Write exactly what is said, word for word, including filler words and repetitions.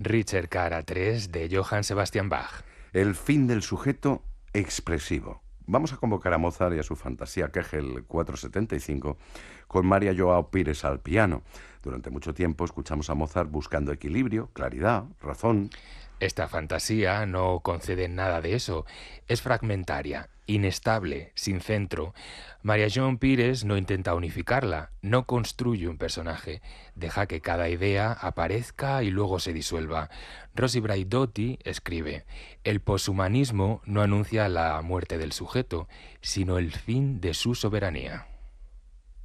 Richard Cara tres de Johann Sebastian Bach. El fin del sujeto expresivo. Vamos a convocar a Mozart y a su fantasía Kegel cuatrocientos setenta y cinco con María Joao Pires al piano. Durante mucho tiempo escuchamos a Mozart buscando equilibrio, claridad, razón. Esta fantasía no concede nada de eso. Es fragmentaria, inestable, sin centro. María João Pires no intenta unificarla, no construye un personaje. Deja que cada idea aparezca y luego se disuelva. Rosy Braidotti escribe: el poshumanismo no anuncia la muerte del sujeto, sino el fin de su soberanía.